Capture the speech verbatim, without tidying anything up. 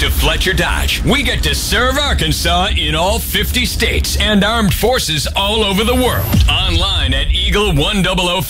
to Fletcher Dodge. We get to serve Arkansas in all fifty states and armed forces all over the world. Online at eagle one thousand five.